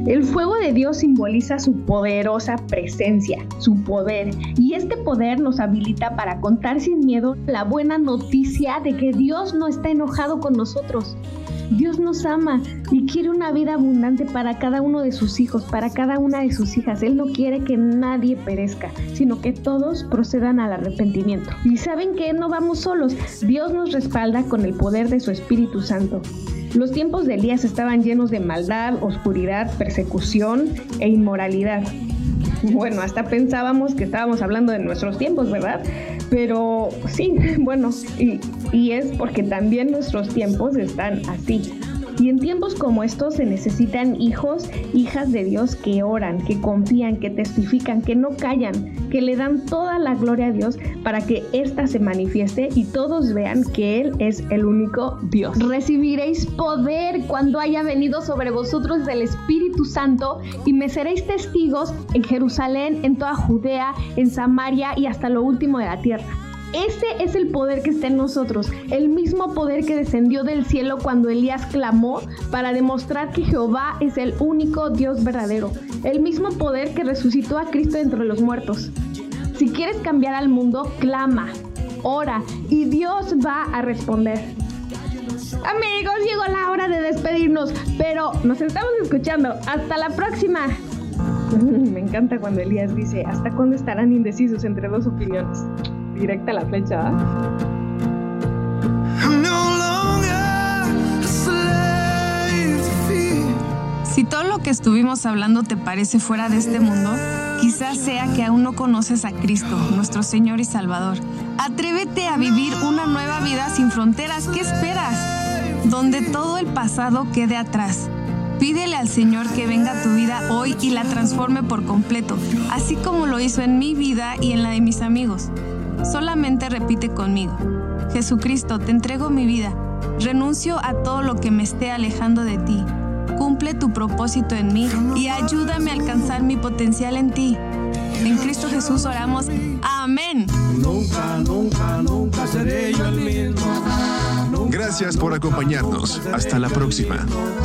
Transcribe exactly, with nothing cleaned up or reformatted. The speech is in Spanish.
El fuego de Dios simboliza su poderosa presencia, su poder, y este poder nos habilita para contar sin miedo la buena noticia de que Dios no está enojado con nosotros. Dios nos ama y quiere una vida abundante para cada uno de sus hijos, para cada una de sus hijas. Él no quiere que nadie perezca, sino que todos procedan al arrepentimiento. Y saben que no vamos solos, Dios nos respalda con el poder de su Espíritu Santo. Los tiempos de Elías estaban llenos de maldad, oscuridad, persecución e inmoralidad. Bueno, hasta pensábamos que estábamos hablando de nuestros tiempos, ¿verdad? Pero sí, bueno, y, y es porque también nuestros tiempos están así. Y en tiempos como estos se necesitan hijos, hijas de Dios que oran, que confían, que testifican, que no callan, que le dan toda la gloria a Dios para que ésta se manifieste y todos vean que Él es el único Dios. Recibiréis poder cuando haya venido sobre vosotros del Espíritu Santo y me seréis testigos en Jerusalén, en toda Judea, en Samaria y hasta lo último de la tierra. Ese es el poder que está en nosotros, el mismo poder que descendió del cielo cuando Elías clamó para demostrar que Jehová es el único Dios verdadero, el mismo poder que resucitó a Cristo entre los muertos. Si quieres cambiar al mundo, clama, ora y Dios va a responder. Amigos, llegó la hora de despedirnos, pero nos estamos escuchando. ¡Hasta la próxima! Me encanta cuando Elías dice, ¿hasta cuándo estarán indecisos entre dos opiniones? Directa a la flecha, ¿eh? Si todo lo que estuvimos hablando te parece fuera de este mundo, quizás sea que aún no conoces a Cristo, nuestro Señor y Salvador. Atrévete a vivir una nueva vida sin fronteras. ¿Qué esperas? Donde todo el pasado quede atrás. Pídele al Señor que venga a tu vida hoy y la transforme por completo, así como lo hizo en mi vida y en la de mis amigos. Solamente repite conmigo: Jesucristo, te entrego mi vida. Renuncio a todo lo que me esté alejando de ti. Cumple tu propósito en mí y ayúdame a alcanzar mi potencial en ti. En Cristo Jesús oramos. Amén. Nunca, nunca, nunca seré yo el mismo. Gracias por acompañarnos. Hasta la próxima.